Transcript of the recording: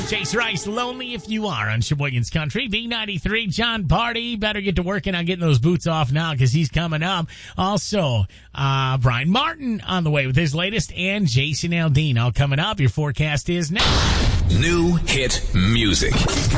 Chase Rice, Lonely If You Are on Sheboygan's Country. B93, John Party. Better get to working on getting those boots off now because he's coming up. Also, Brian Martin on the way with his latest, and Jason Aldean all coming up. Your forecast is now. New hit music.